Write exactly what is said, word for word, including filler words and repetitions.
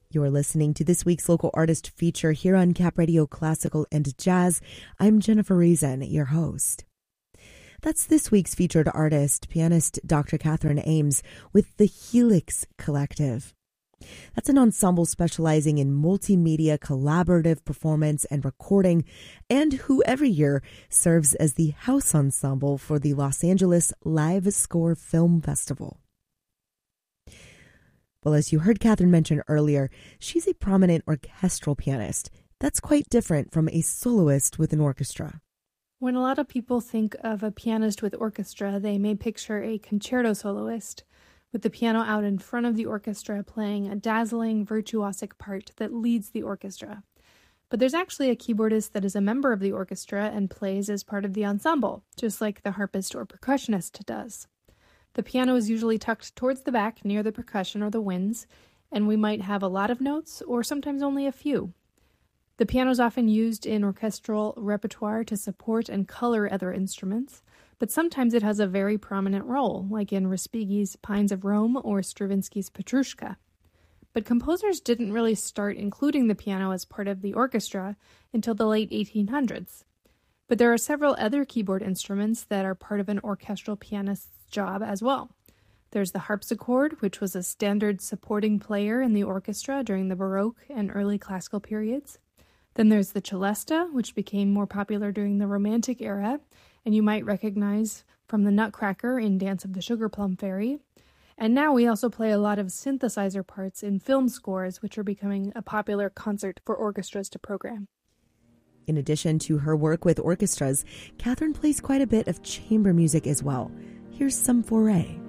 You're listening to this week's local artist feature here on Cap Radio Classical and Jazz. I'm Jennifer Reason, your host. That's this week's featured artist, pianist Doctor Catherine Ames with the Helix Collective. That's an ensemble specializing in multimedia collaborative performance and recording, and who every year serves as the house ensemble for the Los Angeles Live Score Film Festival. Well, as you heard Catherine mention earlier, she's a prominent orchestral pianist. That's quite different from a soloist with an orchestra. When a lot of people think of a pianist with orchestra, they may picture a concerto soloist, with the piano out in front of the orchestra playing a dazzling, virtuosic part that leads the orchestra. But there's actually a keyboardist that is a member of the orchestra and plays as part of the ensemble, just like the harpist or percussionist does. The piano is usually tucked towards the back near the percussion or the winds, and we might have a lot of notes or sometimes only a few. The piano is often used in orchestral repertoire to support and color other instruments, but sometimes it has a very prominent role, like in Respighi's Pines of Rome or Stravinsky's Petrushka. But composers didn't really start including the piano as part of the orchestra until the late eighteen hundreds. But there are several other keyboard instruments that are part of an orchestral pianist's job as well. There's the harpsichord, which was a standard supporting player in the orchestra during the Baroque and early classical periods. Then there's the celesta, which became more popular during the Romantic era, and you might recognize from the Nutcracker in Dance of the Sugar Plum Fairy. And now we also play a lot of synthesizer parts in film scores, which are becoming a popular concert for orchestras to program. In addition to her work with orchestras, Catherine plays quite a bit of chamber music as well. Here's some foray.